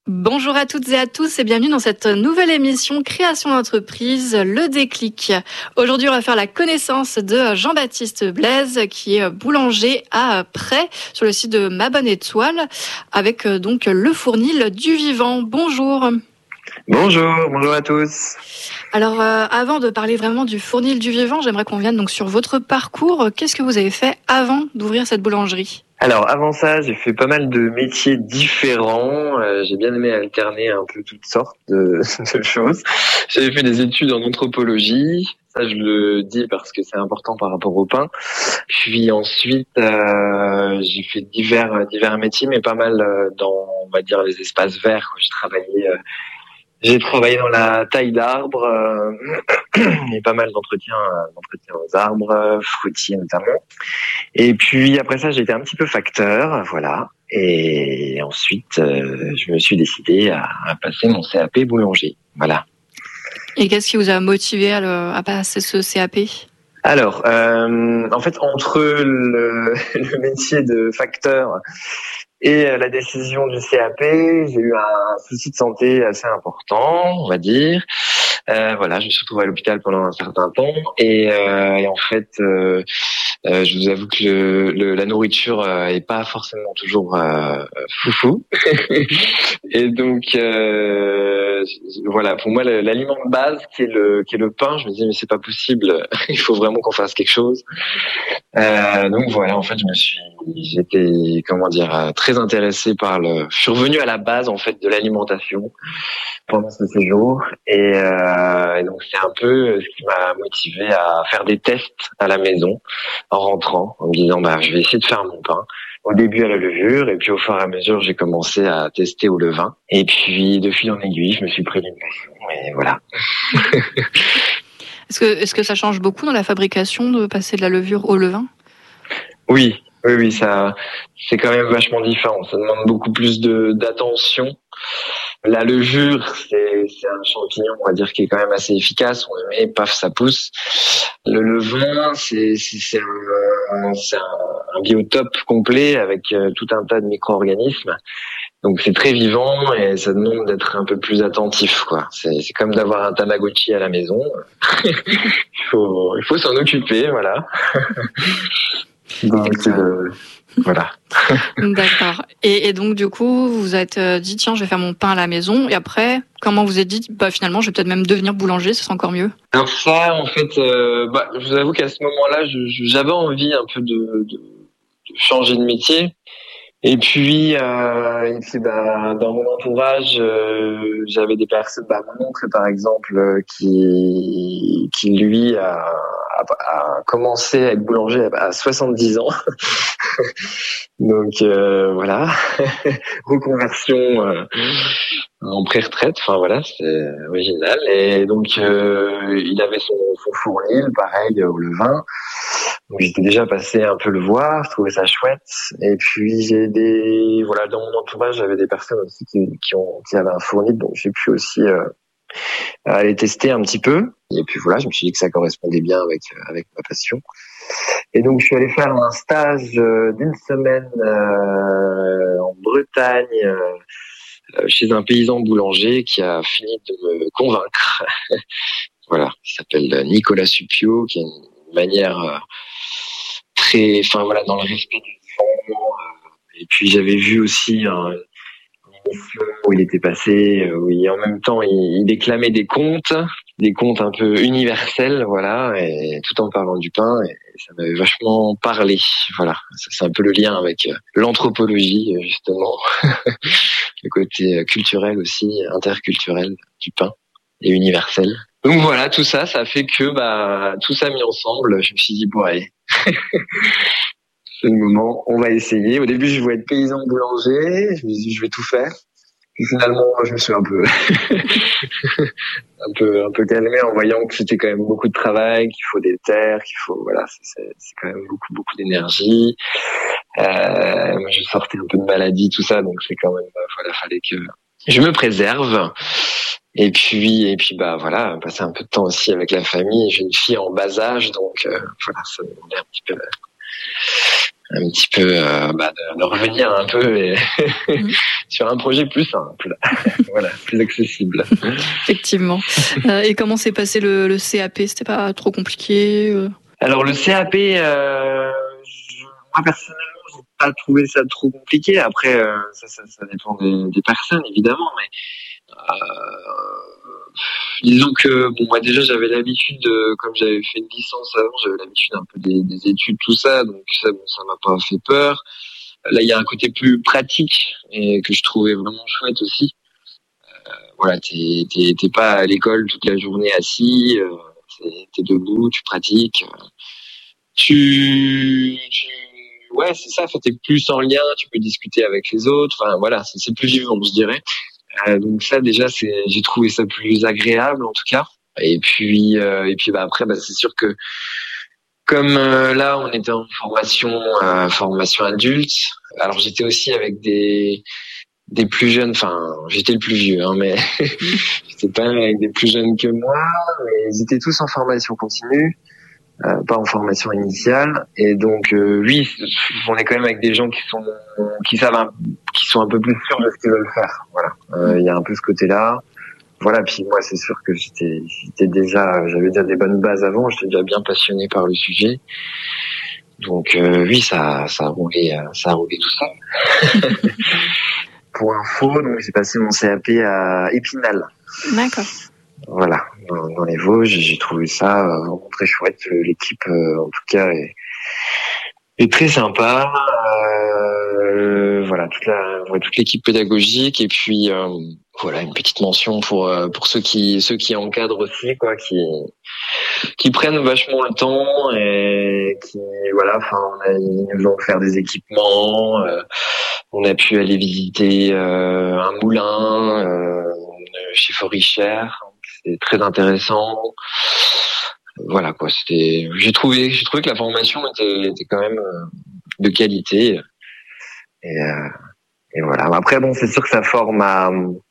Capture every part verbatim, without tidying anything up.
Bonjour à toutes et à tous et bienvenue dans cette nouvelle émission Création d'entreprise, le déclic. Aujourd'hui, on va faire la connaissance de Jean-Baptiste Blaise qui est boulanger à Près sur le site de Ma Bonne Étoile avec donc le Fournil du Vivant. Bonjour. Bonjour, bonjour à tous. Alors euh, avant de parler vraiment du Fournil du Vivant, j'aimerais qu'on vienne donc sur votre parcours. Qu'est-ce que vous avez fait avant d'ouvrir cette boulangerie ? Alors avant ça, j'ai fait pas mal de métiers différents. Euh, j'ai bien aimé alterner un peu toutes sortes de, de choses. J'avais fait des études en anthropologie. Ça, je le dis parce que c'est important par rapport au pain. Puis ensuite, euh, j'ai fait divers divers métiers, mais pas mal dans, on va dire, les espaces verts. J'ai travaillé, euh, j'ai travaillé dans la taille d'arbres. Euh, et pas mal d'entretiens, d'entretiens aux arbres, euh, fruitiers notamment. Et puis après ça, j'ai été un petit peu facteur, voilà. Et ensuite, euh, je me suis décidé à, à passer mon C A P boulanger, voilà. Et qu'est-ce qui vous a motivé à, le, à passer ce C A P ? Alors, euh, en fait, entre le, le métier de facteur et la décision du C A P, j'ai eu un souci de santé assez important, on va dire. Euh, voilà, je me suis retrouvé à l'hôpital pendant un certain temps et, euh, et en fait, euh, euh, je vous avoue que le, le, la nourriture euh, est pas forcément toujours euh, foufou. Et donc, euh, voilà, pour moi, l'aliment de base qui est le qui est le pain, je me disais mais c'est pas possible, il faut vraiment qu'on fasse quelque chose. Euh, donc voilà, en fait, je me suis, j'étais, comment dire, très intéressé par le, je suis revenu à la base en fait de l'alimentation pendant ce séjour et, euh, et donc c'est un peu ce qui m'a motivé à faire des tests à la maison en rentrant, en me disant bah je vais essayer de faire mon pain. Au début à la levure et puis au fur et à mesure j'ai commencé à tester au levain et puis de fil en aiguille je me suis pris d'une passion et voilà. Est-ce que, est-ce que ça change beaucoup dans la fabrication de passer de la levure au levain ? Oui, oui, oui, ça, c'est quand même vachement différent. Ça demande beaucoup plus de d'attention. La levure, c'est, c'est un champignon, on va dire, qui est quand même assez efficace. On le met, paf, ça pousse. Le levain, c'est, c'est, c'est, un, c'est un, un biotope complet avec euh, tout un tas de micro-organismes. Donc c'est très vivant et ça demande d'être un peu plus attentif, quoi. C'est, c'est comme d'avoir un Tamagotchi à la maison. il faut, il faut s'en occuper, voilà. Donc euh, voilà. D'accord. Et, et donc du coup, vous vous êtes dit tiens, je vais faire mon pain à la maison. Et après, comment vous êtes dit bah finalement, je vais peut-être même devenir boulanger, ce sera encore mieux. Alors ça, en fait, euh, bah, je vous avoue qu'à ce moment-là, je, je, j'avais envie un peu de, de, de changer de métier. Et puis, euh, et puis bah, dans mon entourage, euh, j'avais des personnes, bah, mon oncle par exemple, euh, qui, qui lui a, a, a commencé à être boulanger à soixante-dix ans. Donc euh, voilà, reconversion euh, en pré-retraite. Enfin voilà, c'est original. Et donc euh, il avait son, son fournil, pareil au levain. Donc j'étais déjà passé un peu le voir, je trouvais ça chouette. Et puis j'ai des, voilà, dans mon entourage, j'avais des personnes aussi qui, qui ont, qui avaient un fournil, donc j'ai pu aussi euh, aller tester un petit peu. Et puis voilà, je me suis dit que ça correspondait bien avec avec ma passion. Et donc je suis allé faire un stage d'une semaine euh, en Bretagne euh, chez un paysan boulanger qui a fini de me convaincre. Voilà, il s'appelle Nicolas Supio, qui a une manière euh, très, enfin voilà, dans le respect du vivant. Euh, et puis j'avais vu aussi un, une émission où il était passé, où il, en même temps il, il déclamait des contes, des contes un peu universels, voilà, et tout en parlant du pain. Et, et ça m'avait vachement parlé, voilà. Ça, c'est un peu le lien avec euh, l'anthropologie justement, le côté culturel aussi, interculturel du pain et universel. Donc voilà, tout ça, ça fait que bah tout ça mis ensemble, je me suis dit bon allez, c'est le moment, on va essayer. Au début, je voulais être paysan boulanger, je me suis dit je vais tout faire. Puis finalement, je me suis un peu, un peu, un peu calmé en voyant que c'était quand même beaucoup de travail, qu'il faut des terres, qu'il faut, voilà, c'est, c'est quand même beaucoup, beaucoup d'énergie. Euh, moi, je sortais un peu de maladie, tout ça, donc c'est quand même, voilà, fallait que je me préserve. Et puis, et puis, bah voilà, passer un peu de temps aussi avec la famille. J'ai une fille en bas âge, donc euh, voilà, ça me demandait un petit peu, un petit peu, euh, bah, de, de revenir un peu et, mmh. sur un projet plus simple, voilà, plus accessible. Effectivement. Euh, et comment s'est passé le, le C A P? C'était pas trop compliqué euh... Alors le C A P, euh, je, moi personnellement, j'ai pas trouvé ça trop compliqué. Après, euh, ça, ça, ça dépend des, des personnes évidemment, mais euh, disons que bon, moi déjà j'avais l'habitude, de, comme j'avais fait une licence avant, j'avais l'habitude un peu des, des études, tout ça, donc ça, bon, ça m'a pas fait peur. Là, il y a un côté plus pratique et que je trouvais vraiment chouette aussi. Euh, voilà, t'es, t'es, t'es pas à l'école toute la journée assis, euh, t'es, t'es debout, tu pratiques. Euh, tu, tu, ouais, c'est ça. T'es plus en lien, tu peux discuter avec les autres. Enfin, voilà, c'est, c'est plus vivant, je dirais. Euh, donc ça, déjà, c'est, j'ai trouvé ça plus agréable en tout cas. Et puis, euh, et puis, bah après, bah c'est sûr que comme euh, là, on était en formation, euh, formation adulte. Alors j'étais aussi avec des des plus jeunes. Enfin, j'étais le plus vieux, hein, mais j'étais pas avec des plus jeunes que moi. Mais ils étaient tous en formation continue, euh, pas en formation initiale. Et donc, euh, oui, on est quand même avec des gens qui sont qui savent, un, qui sont un peu plus sûrs de ce qu'ils veulent faire. Voilà, il euh, y a un peu ce côté-là. Voilà, puis moi c'est sûr que j'étais, j'étais déjà, j'avais déjà des bonnes bases avant, j'étais déjà bien passionné par le sujet. Donc euh, oui, ça, ça a roulé, ça a roulé tout ça. Pour info, donc j'ai passé mon C A P à Épinal. D'accord. Voilà, dans, dans les Vosges, j'ai trouvé ça vraiment très chouette. L'équipe, euh, en tout cas, est, est très sympa. Euh, voilà, toute la, ouais, toute l'équipe pédagogique et puis. Euh, Voilà, une petite mention pour pour ceux qui ceux qui encadrent aussi, quoi, qui qui prennent vachement le temps et qui voilà, enfin, on a, ils nous ont offert des équipements, euh, on a pu aller visiter euh, un moulin euh, chez Forichère, c'est très intéressant. Voilà quoi, c'était, j'ai trouvé j'ai trouvé que la formation était était quand même de qualité et euh, et voilà. Après bon, c'est sûr que ça forme à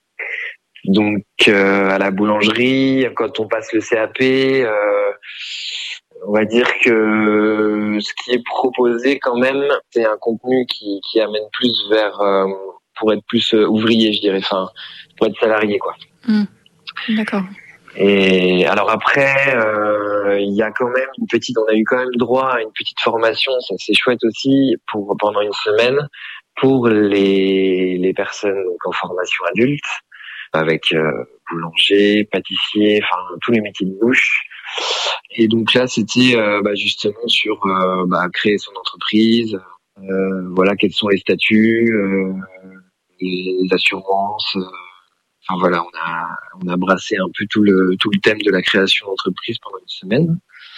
Donc euh, à la boulangerie, quand on passe le C A P, euh, on va dire que ce qui est proposé quand même, c'est un contenu qui, qui amène plus vers, euh, pour être plus ouvrier, je dirais, enfin, pour être salarié, quoi. Mmh. D'accord. Et alors après, euh, il y a quand même une petite, on a eu quand même droit à une petite formation, ça c'est chouette aussi, pour pendant une semaine, pour les les personnes donc, en formation adulte, avec euh, boulanger, pâtissier, enfin tous les métiers de bouche. Et donc là, c'était euh, bah, justement sur euh, bah, créer son entreprise, euh, voilà quels sont les statuts, euh, les assurances. Euh, enfin voilà, on a on a brassé un peu tout le tout le thème de la création d'entreprise pendant une semaine.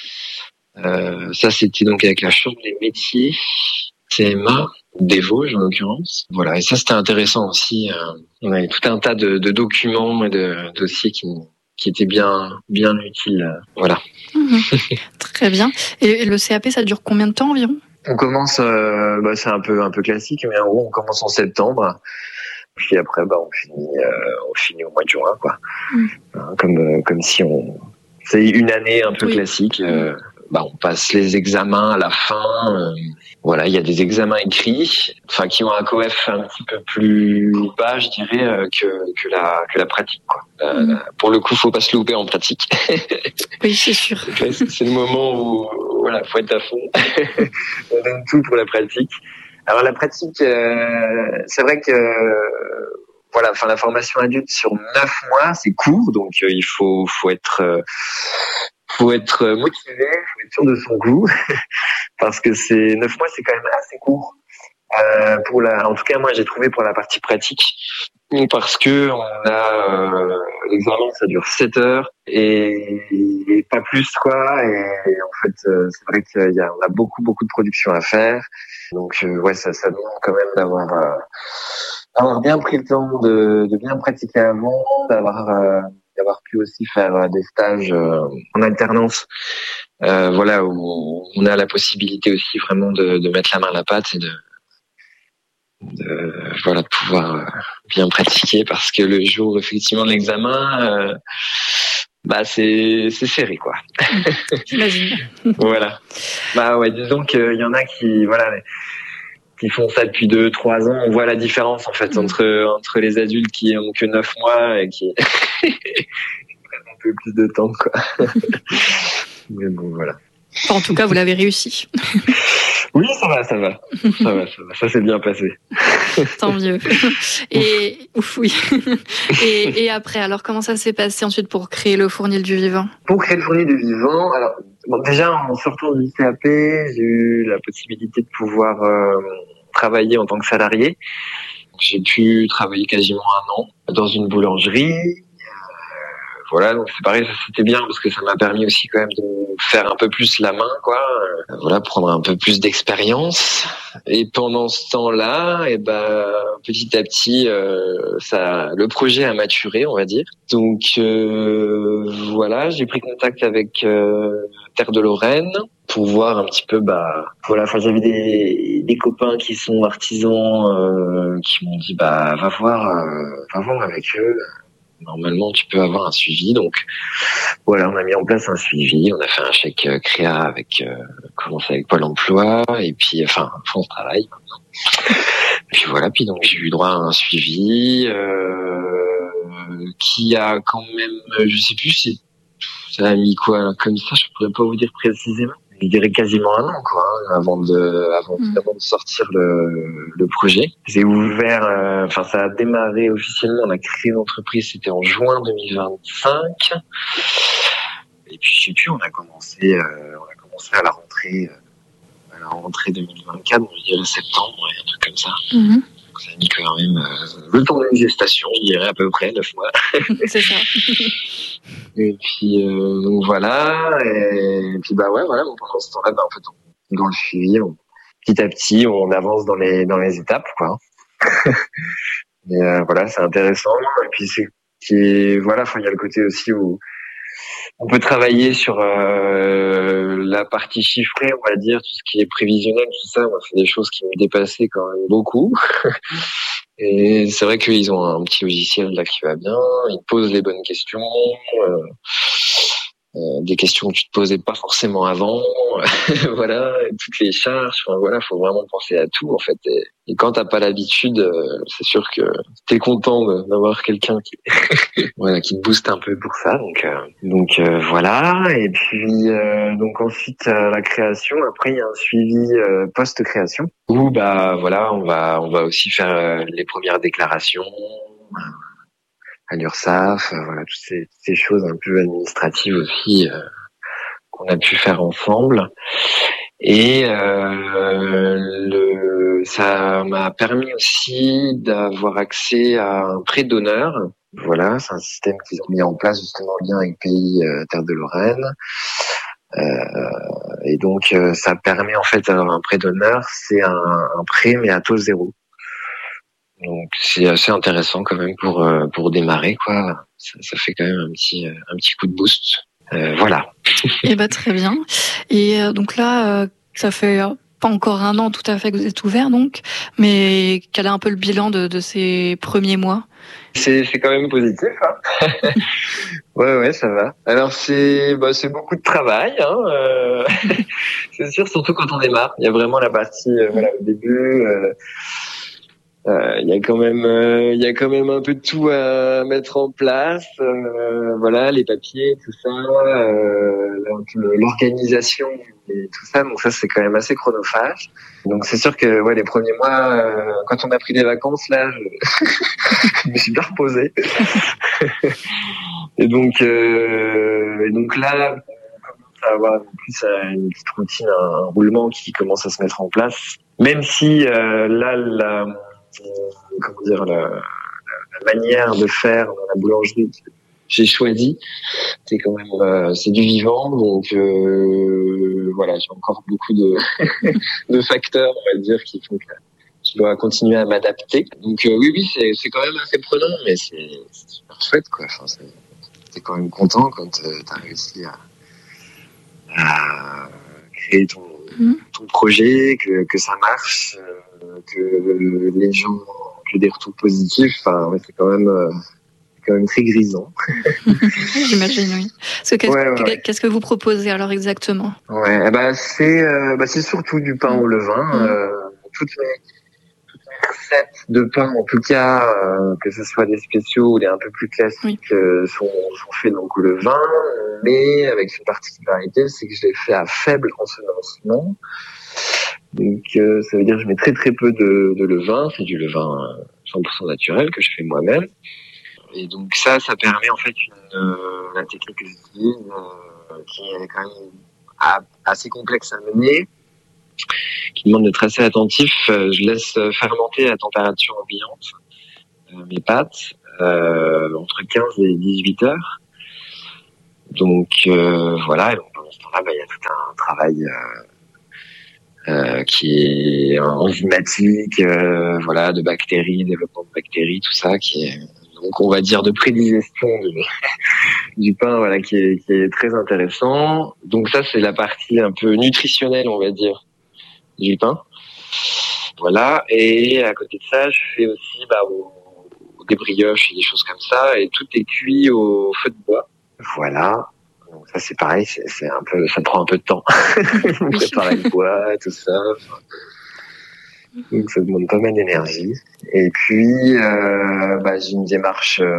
Euh, ça, c'était donc avec la chambre des métiers, C M A. Des Vosges en l'occurrence. Voilà, et ça c'était intéressant aussi. Euh, on avait tout un tas de, de documents et de dossiers qui, qui étaient bien, bien utiles. Euh, voilà. Mmh. Très bien. Et le C A P, ça dure combien de temps environ? On commence, euh, bah, c'est un peu, un peu classique, mais en gros on commence en septembre. Puis après, bah, on finit, euh, on finit au mois de juin, quoi. Mmh. Hein, comme, euh, comme si on, c'est une année un peu oui. classique. Euh, bah, on passe les examens à la fin. Euh, voilà, il y a des examens écrits, enfin qui ont un C O E F un petit peu plus bas, je dirais, euh, que que la que la pratique, quoi. Euh, mmh. Pour le coup, faut pas se louper en pratique. Oui, c'est sûr. Là, c'est le moment où voilà, faut être à fond. On donne tout pour la pratique. Alors la pratique, euh, c'est vrai que euh, voilà, enfin la formation adulte sur neuf mois, c'est court, donc euh, il faut faut être euh, faut être motivé, faut être sûr de son goût, parce que c'est neuf mois, c'est quand même assez court. Euh, pour la, en tout cas, moi, j'ai trouvé pour la partie pratique, parce que on a euh, l'examen, ça dure sept heures et, et pas plus, quoi. Et, et en fait, euh, c'est vrai qu'il y a, on a beaucoup, beaucoup de production à faire. Donc, euh, ouais, ça, ça demande quand même d'avoir, euh, d'avoir bien pris le temps de, de bien pratiquer avant, d'avoir euh, d'avoir pu aussi faire des stages euh, en alternance, euh, voilà, où on a la possibilité aussi vraiment de, de mettre la main à la pâte et de, de voilà, de pouvoir euh, bien pratiquer, parce que le jour effectivement de l'examen, euh, bah c'est c'est serré, quoi. J'imagine. Voilà. Bah ouais, disons qu'il y en a qui voilà. qui font ça depuis deux, trois ans, on voit la différence en fait mmh. entre entre les adultes qui ont que neuf mois et qui prennent un peu plus de temps, quoi. Mais bon, voilà. En tout cas, vous l'avez réussi. Oui, ça va, ça va, ça va, ça va, ça s'est bien passé. Tant mieux. Et ouf, oui. Et, et après, alors comment ça s'est passé ensuite pour créer le Fournil du Vivant ? Pour créer le Fournil du Vivant, alors bon, déjà en sortant du C A P, j'ai eu la possibilité de pouvoir euh, travailler en tant que salarié. J'ai pu travailler quasiment un an dans une boulangerie. Voilà, donc c'est pareil, ça c'était bien parce que ça m'a permis aussi quand même de faire un peu plus la main, quoi. Euh, voilà, prendre un peu plus d'expérience. Et pendant ce temps-là, et ben petit à petit, euh, ça, le projet a maturé, on va dire. Donc euh, voilà, j'ai pris contact avec euh, Terre de Lorraine pour voir un petit peu, bah voilà, enfin j'avais des des copains qui sont artisans euh, qui m'ont dit bah va voir, euh, va voir avec eux. Normalement, tu peux avoir un suivi. Donc, voilà, on a mis en place un suivi. On a fait un chèque euh, créa avec, euh, commencé avec Pôle emploi et puis, enfin, France Travail. Puis voilà. Puis donc, j'ai eu droit à un suivi euh, qui a quand même, je sais plus si ça a mis quoi comme ça. Je pourrais pas vous dire précisément. Je dirais quasiment un an, quoi, hein, avant de, avant, mmh. avant de sortir le, le projet. J'ai ouvert, euh, enfin, ça a démarré officiellement, on a créé l'entreprise, c'était en juin deux mille vingt-cinq. Et puis, je sais plus, on a commencé, euh, on a commencé à la rentrée, euh, à la rentrée deux mille vingt-quatre, donc je dirais septembre, ouais, un truc comme ça. Mmh. Donc, ça a mis quand même, euh, le temps d'une gestation, je dirais à peu près, neuf mois. C'est ça. Et puis euh, donc voilà, et, et puis bah ouais voilà, bon, pendant ce temps-là, bah, en fait, on, dans le suivi, on, petit à petit, on avance dans les dans les étapes, quoi. Et euh, voilà, c'est intéressant. Et puis c'est qui voilà, enfin il y a le côté aussi où on peut travailler sur euh, la partie chiffrée, on va dire, tout ce qui est prévisionnel, tout ça. Moi, c'est des choses qui me dépassaient quand même beaucoup. Et c'est vrai qu'ils ont un petit logiciel là qui va bien, ils posent les bonnes questions, euh, euh, des questions que tu te posais pas forcément avant, voilà, et toutes les charges, enfin, voilà, faut vraiment penser à tout en fait. Et, et quand t'as pas l'habitude, euh, c'est sûr que t'es content de, d'avoir quelqu'un qui, voilà, qui te booste un peu pour ça. Donc, euh, donc euh, voilà. Et puis euh, donc ensuite euh, la création. Après il y a un suivi euh, post-création où bah voilà, on va on va aussi faire euh, les premières déclarations à l'URSSAF, euh, voilà, toutes ces, toutes ces choses un peu administratives aussi euh, qu'on a pu faire ensemble. Et euh, le, ça m'a permis aussi d'avoir accès à un prêt d'honneur. Voilà, c'est un système qu'ils ont mis en place justement en lien avec le pays euh, Terre de Lorraine. Euh, et donc euh, ça permet en fait d'avoir un prêt d'honneur, c'est un, un prêt mais à taux zéro. Donc c'est assez intéressant quand même pour euh, pour démarrer, quoi. Ça, ça fait quand même un petit un petit coup de boost. Euh, voilà. Et bah très bien. Et euh, donc là, euh, ça fait pas encore un an tout à fait que vous êtes ouvert, donc, mais quel est un peu le bilan de, de ces premiers mois ? C'est c'est quand même positif, hein. Ouais ouais, ça va. Alors c'est bah c'est beaucoup de travail, hein. Euh, c'est sûr, surtout quand on démarre. Il y a vraiment la partie euh, voilà au début. Euh, Il euh, y a quand même, il euh, y a quand même un peu de tout à mettre en place. Euh, voilà, les papiers, tout ça, euh, l'organisation et tout ça. Donc ça, c'est quand même assez chronophage. Donc c'est sûr que ouais, les premiers mois, euh, quand on a pris des vacances, là, je, je me suis bien reposé. Et donc, euh, et donc là, on commence à avoir en plus une petite routine, un roulement qui commence à se mettre en place. Même si euh, là, la comment dire la, la, la manière de faire dans la boulangerie que j'ai choisi, c'est quand même euh, c'est du vivant, donc euh, voilà, j'ai encore beaucoup de de facteurs, on va dire, qui font que je dois continuer à m'adapter. Donc euh, oui oui, c'est c'est quand même assez prenant, mais c'est, c'est super chouette, quoi. Enfin, c'est, t'es quand même content quand euh, t'as réussi à, à créer ton ton projet, que que ça marche, euh, que les gens ont des retours positifs. Enfin, ouais, c'est quand même euh, quand même très grisant. J'imagine, oui. Parce que qu'est-ce, ouais, ouais, ouais. qu'est-ce que vous proposez alors exactement ? Ouais, bah c'est euh, bah c'est surtout du pain au levain. Mmh. Euh, toutes mes, toutes mes recettes de pain, en tout cas, euh, que ce soit des spéciaux ou des un peu plus classiques, oui. euh, sont, sont faits donc le vin, mais avec une particularité, c'est que je l'ai fait à faible ensemencement. Donc euh, ça veut dire que je mets très très peu de, de levain, c'est du levain cent pour cent naturel que je fais moi-même. Et donc ça, ça permet en fait une, euh, la technique que j'utilise, euh, qui est quand même à, assez complexe à mener, qui demande d'être assez attentif. Euh, je laisse fermenter à température ambiante euh, mes pâtes euh, entre quinze et dix-huit heures. Donc euh, voilà, et donc, pendant ce temps-là, bah, il y a tout un travail euh, Euh, qui est enzymatique, euh, voilà, de bactéries, développement de bactéries, tout ça, qui est donc on va dire de prédigestion du, du pain, voilà, qui est, qui est très intéressant. Donc ça, c'est la partie un peu nutritionnelle, on va dire, du pain. Voilà, et à côté de ça, je fais aussi bah, au, des brioches et des choses comme ça, et tout est cuit au feu de bois. Voilà. Donc ça c'est pareil, c'est, c'est un peu, ça prend un peu de temps. Préparer le bois, tout ça. Donc ça demande pas mal d'énergie. Et puis euh, bah, j'ai une démarche euh,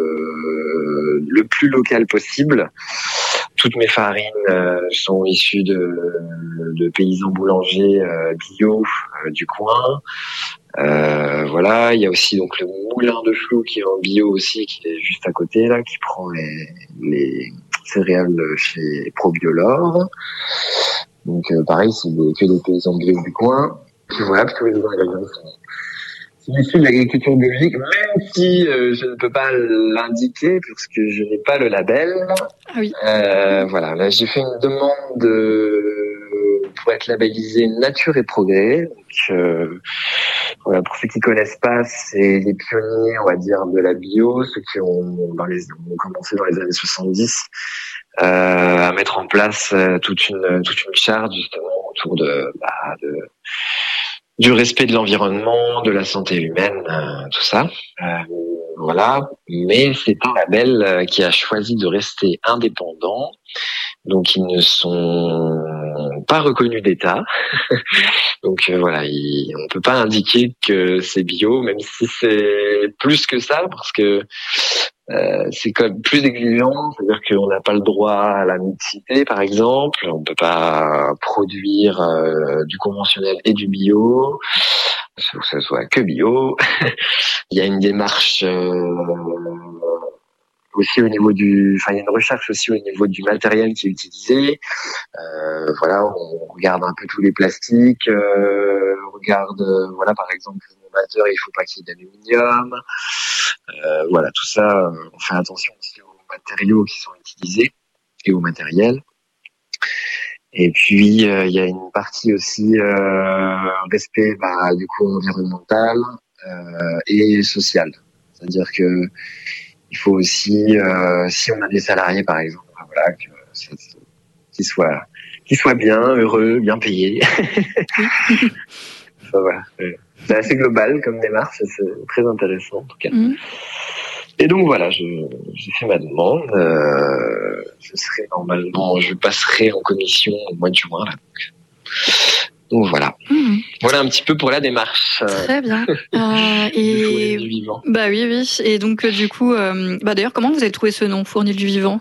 le plus locale possible. Toutes mes farines euh, sont issues de, de paysans boulangers euh, bio euh, du coin. Euh, voilà, il y a aussi donc le moulin de Flou qui est en bio aussi, qui est juste à côté là, qui prend les, les céréales chez ProBiolore. Donc euh, pareil, c'est des, que des paysans bio du coin. Puis voilà, puis tous les autres ingrédients sont issus de l'agriculture biologique, même si euh, je ne peux pas l'indiquer parce que je n'ai pas le label. Ah oui. Euh, voilà, là j'ai fait une demande de, pour être labellisé Nature et Progrès. Donc euh, voilà, pour ceux qui connaissent pas, c'est les pionniers, on va dire, de la bio, ceux qui ont, dans les, ont commencé dans les années soixante-dix euh, à mettre en place euh, toute une toute une charte justement autour de, bah, de du respect de l'environnement, de la santé humaine, euh, tout ça. Euh, voilà, mais c'est un label euh, qui a choisi de rester indépendant. Donc ils ne sont pas reconnus d'État. Donc euh, voilà, il, on peut pas indiquer que c'est bio, même si c'est plus que ça, parce que euh, c'est quand même plus exigeant. C'est-à-dire qu'on n'a pas le droit à la mixité, par exemple. On peut pas produire euh, du conventionnel et du bio. Faut que ce soit que bio. Il y a une démarche euh, aussi au niveau du, enfin il y a une recherche aussi au niveau du matériel qui est utilisé. Euh, voilà, on regarde un peu tous les plastiques. Euh, on regarde, euh, voilà, par exemple, le batteur, il faut pas qu'il y ait d'aluminium. Euh, voilà, tout ça, euh, on fait attention aussi aux matériaux qui sont utilisés et au matériel. Et puis il euh, y a une partie aussi euh, respect, bah, du coup environnemental euh, et social. C'est-à-dire que il faut aussi, euh, si on a des salariés par exemple, voilà, que c'est, qu'ils soient, qu'ils soient bien, heureux, bien payés. Enfin, voilà. C'est assez global comme démarche, c'est très intéressant en tout cas. Mmh. Et donc voilà, je, j'ai fait ma demande. Euh, je serai normalement, je passerai en commission au mois de juin là. Donc, donc voilà. Mmh. Voilà un petit peu pour la démarche. Très bien. Euh, et du vivant. Bah oui, oui. Et donc euh, du coup, euh, bah d'ailleurs, comment vous avez trouvé ce nom, Fournil du vivant?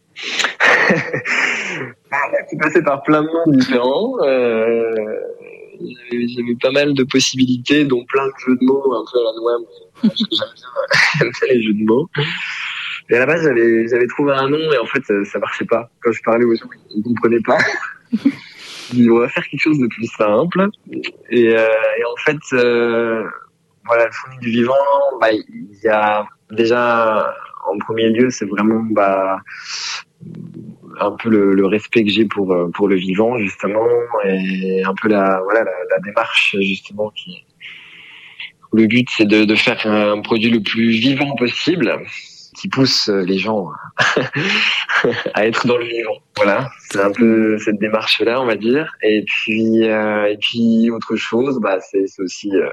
C'est passé par plein de noms différents. Euh, j'avais, j'avais pas mal de possibilités, dont plein de jeux de mots un peu à la noix. Mais j'aime bien, j'aime bien les jeux de mots. Et à la base, j'avais, j'avais trouvé un nom et en fait, ça marchait pas. Quand je parlais aux gens, ils comprenaient pas. J'ai dit, on va faire quelque chose de plus simple. Et, euh, et en fait, euh, voilà, le Fournil du vivant, bah, il y a déjà, en premier lieu, c'est vraiment, bah, un peu le, le respect que j'ai pour pour le vivant justement et un peu la voilà la, la démarche justement qui le but c'est de, de faire un produit le plus vivant possible qui pousse les gens à être dans le vivant. Voilà, c'est un peu cette démarche là on va dire. Et puis euh, et puis autre chose, bah c'est, c'est aussi euh,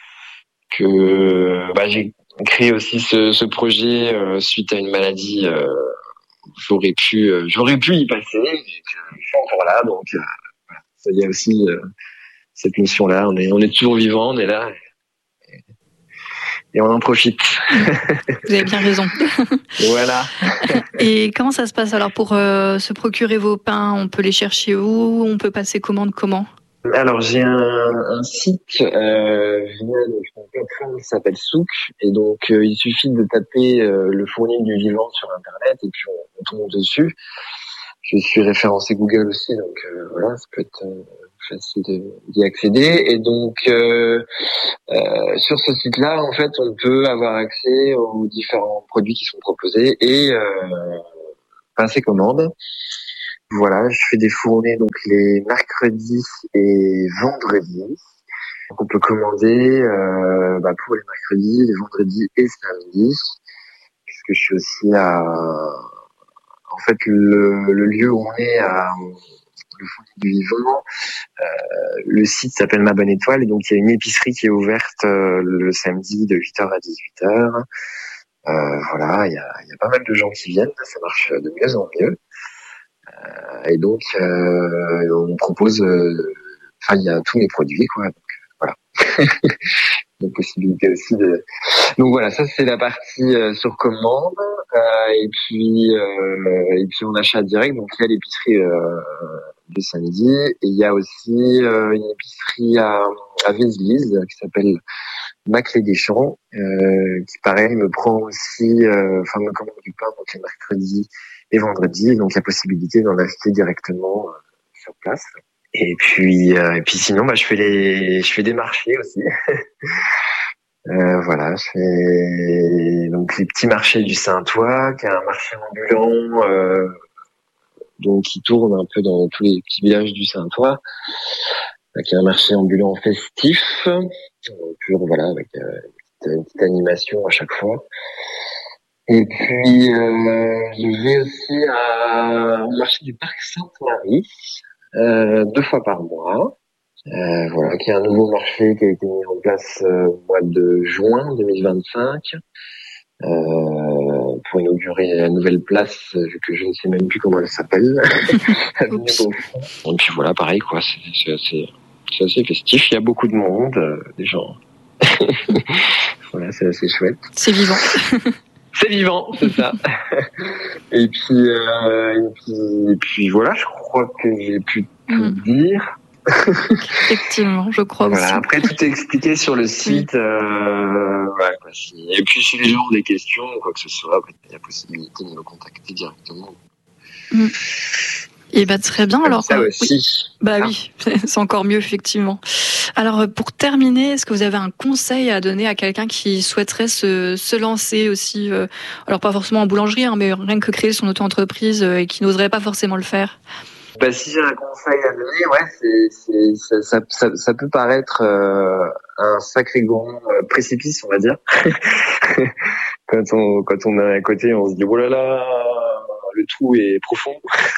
que bah j'ai créé aussi ce, ce projet euh, suite à une maladie. Euh, J'aurais pu, euh, j'aurais pu y passer, mais je suis encore là, donc euh, voilà. Ça y a aussi euh, cette notion-là. On est, on est toujours vivant, on est là. Et, et on en profite. Vous avez bien raison. Voilà. Et comment ça se passe alors pour euh, se procurer vos pains? On peut les chercher où? On peut passer commande comment? Alors j'ai un, un site euh, via une plateforme qui s'appelle Souk, et donc euh, il suffit de taper euh, le fournil du vivant sur internet et puis on, on tombe dessus. Je suis référencé Google aussi, donc euh, voilà, ça peut être euh, facile d'y accéder. Et donc euh, euh, sur ce site-là, en fait, on peut avoir accès aux différents produits qui sont proposés et euh, passer commande. Voilà, je fais des fournées donc les mercredis et vendredis. Donc on peut commander euh, bah, pour les mercredis, les vendredis et samedis, puisque je suis aussi à, en fait, le, le lieu où on est, à le fournier du vivant. Euh, le site s'appelle Ma Bonne Étoile, et donc il y a une épicerie qui est ouverte euh, le samedi de huit heures à dix-huit heures. Euh, voilà, il y a, il y a pas mal de gens qui viennent, ça marche de mieux en mieux. Et donc, euh, on propose, euh, enfin, il y a tous mes produits, quoi. Donc, voilà. La possibilité aussi de. Donc voilà, ça c'est la partie euh, sur commande, euh, et puis euh, et puis on achète direct. Donc il y a l'épicerie euh, de samedi, et il y a aussi euh, une épicerie à à Vézelise qui s'appelle Maclé des Champs, euh, qui pareil me prend aussi, euh, enfin me commande du pain donc les mercredis et vendredis, donc la possibilité d'en acheter directement euh, sur place. Et puis euh, et puis sinon bah je fais les je fais des marchés aussi. euh, voilà, je fais donc les petits marchés du Saint-Ouen, qui est un marché ambulant euh, donc qui tourne un peu dans tous les petits villages du Saint-Ouen, qui est un marché ambulant festif, pur voilà, avec euh, une, petite, une petite animation à chaque fois. Et puis euh, je vais aussi à, au marché du parc Sainte-Marie euh, deux fois par mois. Euh, voilà, qui est un nouveau marché qui a été mis en place euh, au mois de juin deux mille vingt-cinq euh, pour inaugurer la nouvelle place, vu que je ne sais même plus comment elle s'appelle. Et puis voilà, pareil quoi, c'est, c'est assez, c'est assez festif. Il y a beaucoup de monde, euh, des gens. Voilà, c'est assez chouette. C'est vivant. C'est vivant, c'est ça. Et puis, euh, et puis, et puis voilà, je crois que j'ai pu tout mmh. dire. Effectivement, je crois voilà, aussi. après, tout est expliqué sur le site. Oui. Euh, voilà, quoi. Et puis, si les gens ont des questions ou quoi que ce soit, il y a possibilité de me contacter directement. Mmh. Et bah très bien. Alors ça aussi. Oui. Bah ah. oui, c'est encore mieux effectivement. Alors pour terminer, est-ce que vous avez un conseil à donner à quelqu'un qui souhaiterait se, se lancer aussi, euh, alors pas forcément en boulangerie, hein, mais rien que créer son auto-entreprise euh, et qui n'oserait pas forcément le faire? Bah si j'ai un conseil à donner, ouais, c'est, c'est ça, ça, ça, ça peut paraître euh, un sacré grand euh, précipice, on va dire. quand on quand on est à côté, on se dit oh là là, le trou est profond.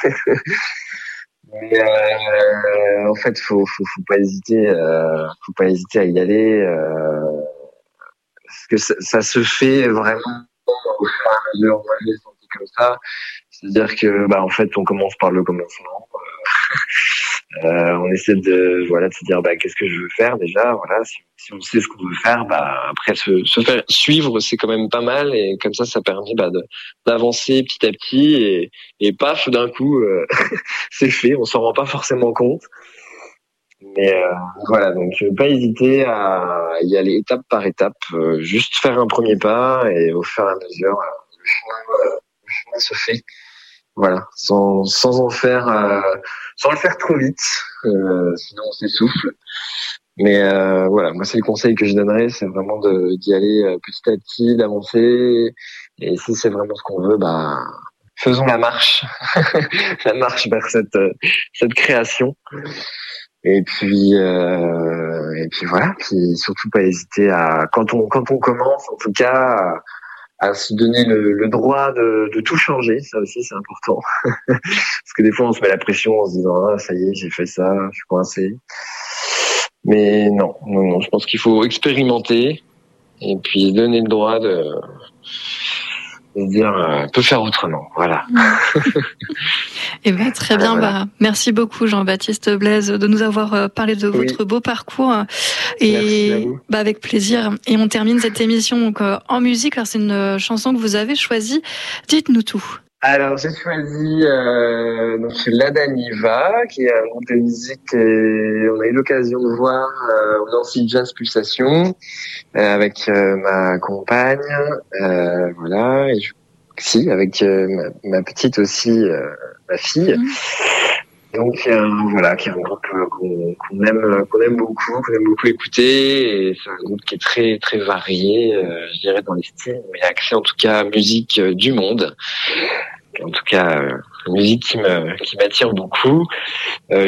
Mais euh, en fait, faut faut faut pas hésiter, euh, faut pas hésiter à y aller, euh, parce que ça, ça se fait vraiment au fur et à mesure. Moi, je l'ai senti comme ça, c'est-à-dire que bah en fait, on commence par le commencement. Euh, on essaie de voilà de se dire bah qu'est-ce que je veux faire déjà, voilà, si, si on sait ce qu'on veut faire, bah après se, se faire suivre, c'est quand même pas mal, et comme ça ça permet bah de d'avancer petit à petit, et et paf d'un coup euh, c'est fait, on s'en rend pas forcément compte. Mais euh, voilà, donc pas hésiter à y aller étape par étape, euh, juste faire un premier pas, et au fur et à mesure le chemin, le chemin se fait. Voilà, sans sans en faire, euh, sans le faire trop vite, euh, sinon on s'essouffle. Mais euh, voilà, moi c'est le conseil que je donnerais, c'est vraiment de d'y aller euh, petit à petit, d'avancer. Et si c'est vraiment ce qu'on veut, bah faisons la marche, la marche vers cette cette création. Et puis euh, et puis voilà, puis surtout pas hésiter à quand on quand on commence, en tout cas. À, à se donner le, le droit de, de tout changer, ça aussi c'est important. Parce que des fois on se met la pression en se disant ah ça y est j'ai fait ça, je suis coincé. Mais non, non, non, je pense qu'il faut expérimenter et puis donner le droit de, de se dire euh, peut faire autrement, voilà. Eh ben, très bien. Voilà. Bah, merci beaucoup, Jean-Baptiste Blaise, de nous avoir parlé de oui. votre beau parcours. Et bah, avec plaisir. Et on termine cette émission donc, en musique. Alors, c'est une chanson que vous avez choisie. Dites-nous tout. Alors, j'ai choisi euh, donc L'Adaniva, qui est un groupe de musique et on a eu l'occasion de voir euh, au Nancy Jazz Pulsation euh, avec euh, ma compagne, euh, voilà, et je, si avec euh, ma, ma petite aussi, euh, ma fille. Mmh. Donc euh, voilà, qui est un groupe qu'on, qu'on aime, qu'on aime beaucoup, qu'on aime beaucoup écouter, et c'est un groupe qui est très très varié, euh, je dirais dans les styles, mais axé en tout cas musique euh, du monde. En tout cas, euh, musique qui me qui m'attire beaucoup. Euh,